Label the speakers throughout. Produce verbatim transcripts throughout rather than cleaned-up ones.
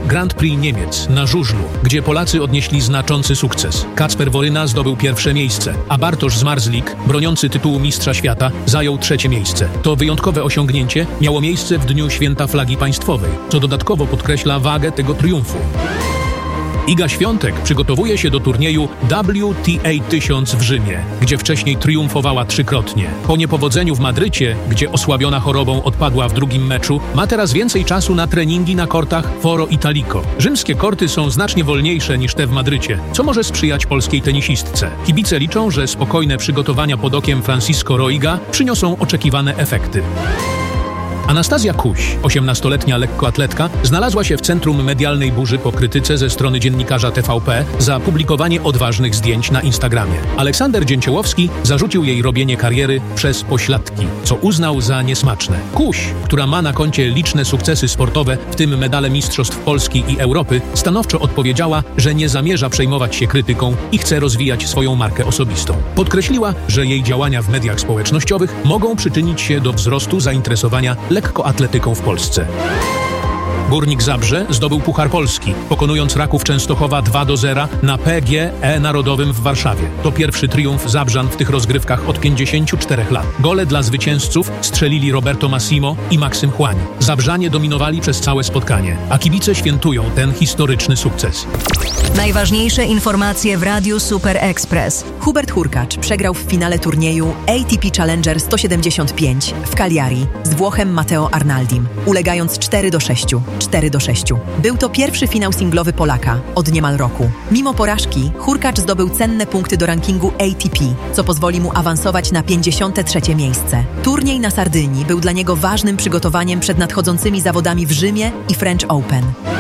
Speaker 1: Grand Prix Niemiec na żużlu, gdzie Polacy odnieśli znaczący sukces. Kacper Woryna zdobył pierwsze miejsce, a Bartosz Zmarzlik, broniący tytułu mistrza świata, zajął trzecie miejsce. To wyjątkowe osiągnięcie miało miejsce w dniu święta flagi państwowej, co dodatkowo podkreśla wagę tego triumfu. Iga Świątek przygotowuje się do turnieju W T A tysiąc w Rzymie, gdzie wcześniej triumfowała trzykrotnie. Po niepowodzeniu w Madrycie, gdzie osłabiona chorobą odpadła w drugim meczu, ma teraz więcej czasu na treningi na kortach Foro Italico. Rzymskie korty są znacznie wolniejsze niż te w Madrycie, co może sprzyjać polskiej tenisistce. Kibice liczą, że spokojne przygotowania pod okiem Francisco Roiga przyniosą oczekiwane efekty. Anastazja Kuś, osiemnastoletnia lekkoatletka, znalazła się w centrum medialnej burzy po krytyce ze strony dziennikarza T V P za publikowanie odważnych zdjęć na Instagramie. Aleksander Dzięciołowski zarzucił jej robienie kariery przez pośladki, co uznał za niesmaczne. Kuś, która ma na koncie liczne sukcesy sportowe, w tym medale Mistrzostw Polski i Europy, stanowczo odpowiedziała, że nie zamierza przejmować się krytyką i chce rozwijać swoją markę osobistą. Podkreśliła, że jej działania w mediach społecznościowych mogą przyczynić się do wzrostu zainteresowania lekkoatletyką w Polsce. Górnik Zabrze zdobył Puchar Polski, pokonując Raków Częstochowa dwa do zera na P G E Narodowym w Warszawie. To pierwszy triumf Zabrzan w tych rozgrywkach od pięćdziesięciu czterech lat. Gole dla zwycięzców strzelili Roberto Massimo i Maksym Chłań. Zabrzanie dominowali przez całe spotkanie, a kibice świętują ten historyczny sukces.
Speaker 2: Najważniejsze informacje w Radiu Super Express.
Speaker 3: Hubert Hurkacz przegrał w finale turnieju A T P Challenger sto siedemdziesiąt pięć w Cagliari z Włochem Matteo Arnaldim, ulegając cztery do sześciu. cztery do sześciu. Był to pierwszy finał singlowy Polaka od niemal roku. Mimo porażki, Hurkacz zdobył cenne punkty do rankingu A T P, co pozwoli mu awansować na pięćdziesiąte trzecie miejsce. Turniej na Sardynii był dla niego ważnym przygotowaniem przed nadchodzącymi zawodami w Rzymie i French Open.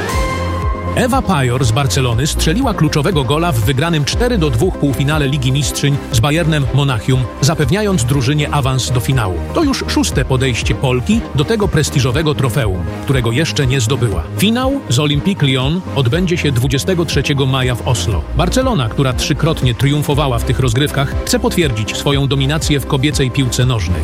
Speaker 1: Ewa Pajor z Barcelony strzeliła kluczowego gola w wygranym cztery do dwóch półfinale Ligi Mistrzyń z Bayernem Monachium, zapewniając drużynie awans do finału. To już szóste podejście Polki do tego prestiżowego trofeum, którego jeszcze nie zdobyła. Finał z Olympique Lyon odbędzie się dwudziestego trzeciego maja w Oslo. Barcelona, która trzykrotnie triumfowała w tych rozgrywkach, chce potwierdzić swoją dominację w kobiecej piłce nożnej.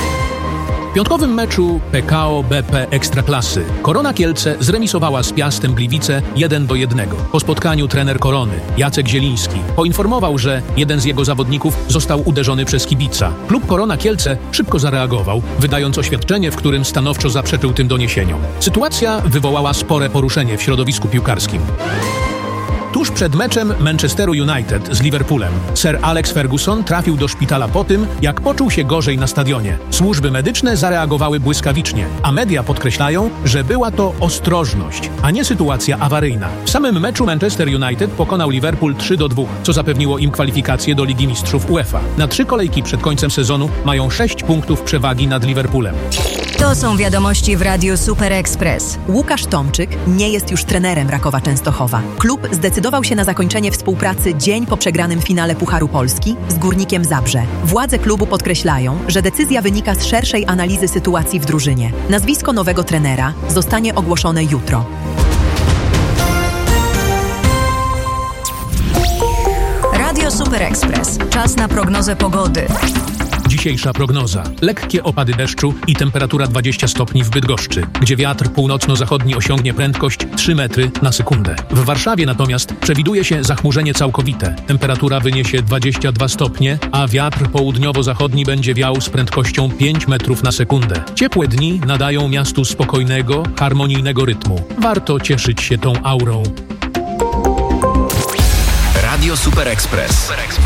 Speaker 1: W piątkowym meczu P K O B P Ekstraklasy Korona Kielce zremisowała z Piastem Gliwice jeden do jednego. Po spotkaniu trener Korony, Jacek Zieliński, poinformował, że jeden z jego zawodników został uderzony przez kibica. Klub Korona Kielce szybko zareagował, wydając oświadczenie, w którym stanowczo zaprzeczył tym doniesieniom. Sytuacja wywołała spore poruszenie w środowisku piłkarskim. Tuż przed meczem Manchesteru United z Liverpoolem Sir Alex Ferguson trafił do szpitala po tym, jak poczuł się gorzej na stadionie. Służby medyczne zareagowały błyskawicznie, a media podkreślają, że była to ostrożność, a nie sytuacja awaryjna. W samym meczu Manchester United pokonał Liverpool trzy do dwóch, co zapewniło im kwalifikację do Ligi Mistrzów UEFA. Na trzy kolejki przed końcem sezonu mają sześć punktów przewagi nad Liverpoolem.
Speaker 2: To są wiadomości w Radiu Super Express.
Speaker 3: Łukasz Tomczyk nie jest już trenerem Rakowa Częstochowa. Klub zdecydował się na zakończenie współpracy dzień po przegranym finale Pucharu Polski z Górnikiem Zabrze. Władze klubu podkreślają, że decyzja wynika z szerszej analizy sytuacji w drużynie. Nazwisko nowego trenera zostanie ogłoszone jutro.
Speaker 2: Radio Super Express. Czas na prognozę pogody.
Speaker 1: Dzisiejsza prognoza. Lekkie opady deszczu i temperatura dwadzieścia stopni w Bydgoszczy, gdzie wiatr północno-zachodni osiągnie prędkość trzy metry na sekundę. W Warszawie natomiast przewiduje się zachmurzenie całkowite. Temperatura wyniesie dwadzieścia dwa stopnie, a wiatr południowo-zachodni będzie wiał z prędkością pięć metrów na sekundę. Ciepłe dni nadają miastu spokojnego, harmonijnego rytmu. Warto cieszyć się tą aurą.
Speaker 4: Radio Super Express.